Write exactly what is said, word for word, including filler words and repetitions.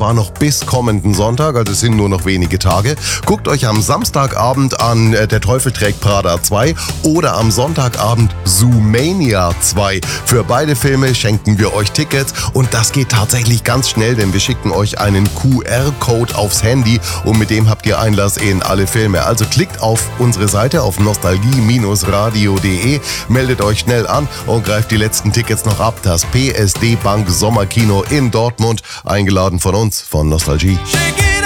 zwar noch bis kommenden Sonntag, also es sind nur noch wenige Tage. Guckt euch am Samstagabend an äh, Der Teufel trägt Prada zwei oder am Sonntagabend Zoomania zwei. Für beide Filme schenken wir euch Tickets und das geht tatsächlich ganz schnell, denn wir schicken euch einen Q R-Code aufs Handy und mit dem habt ihr Einlass in alle Filme. Also klickt auf unsere Seite auf nostalgie radio punkt de, meldet euch schnell an und greift die letzten Tickets noch ab. Das P S D Bank Sommerkino in Dortmund, eingeladen von uns, von Nostalgie. Shake it